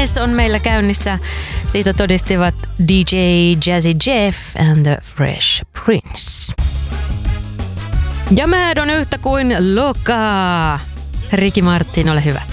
Madness on meillä käynnissä. Siitä todistivat DJ Jazzy Jeff and the Fresh Prince. Ja Mad on yhtä kuin Loka. Ricky Martin, ole hyvä.